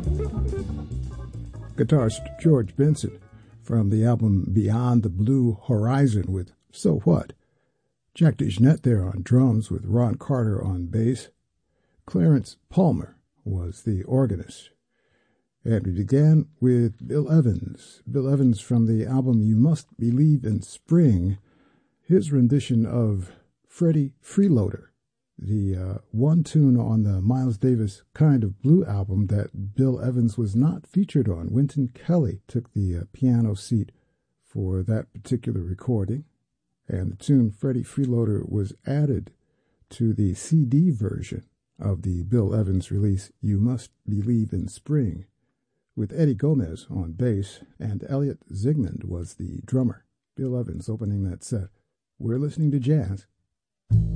Guitarist George Benson from the album Beyond the Blue Horizon with So What. Jack DeJohnette there on drums with Ron Carter on bass. Clarence Palmer was the organist. And we began with Bill Evans. Bill Evans from the album You Must Believe in Spring. His rendition of Freddie Freeloader, the one tune on the Miles Davis Kind of Blue album that Bill Evans was not featured on. Wynton Kelly took the piano seat for that particular recording, and the tune Freddie Freeloader was added to the CD version of the Bill Evans release You Must Believe in Spring, with Eddie Gomez on bass, and Elliot Zygmunt was the drummer. Bill Evans opening that set. We're listening to jazz.